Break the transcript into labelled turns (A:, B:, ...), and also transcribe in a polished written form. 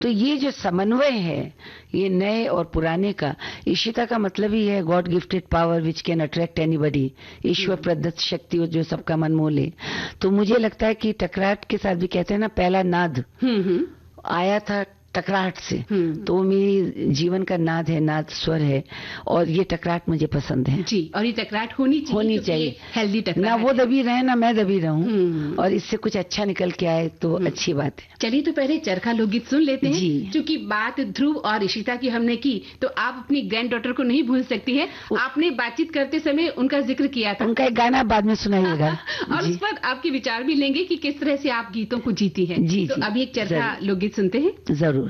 A: तो ये जो समन्वय है ये नए और पुराने का, ईशिता का मतलब ही है God gifted power which can attract anybody, ईश्वर प्रदत्त शक्ति जो सबका मन मोह ले। तो मुझे लगता है कि टकराहट के साथ भी कहते हैं ना, पहला नाद आया था टकराहट से, तो वो मेरी जीवन का नाद है, नाद स्वर है, और ये टकराहट मुझे पसंद है
B: जी। और ये टकराहट होनी चाहिए हेल्दी टकराहट,
A: ना वो दबी रहे ना मैं दबी रहूं, और इससे कुछ अच्छा निकल के आए तो अच्छी बात है।
B: चलिए तो पहले चरखा लोकगीत सुन लेते हैं जी। क्योंकि बात ध्रुव और ईशिता की हमने की, तो आप अपनी ग्रैंड डॉटर को नहीं भूल सकती है। आपने बातचीत करते समय उनका जिक्र किया था,
A: उनका एक गाना बाद में सुनाइएगा
B: और उस पर आपके विचार भी लेंगे कि किस तरह से आप गीतों को जीती है।
A: जी,
B: तो अभी एक चरखा लोकगीत सुनते हैं
A: जरूर।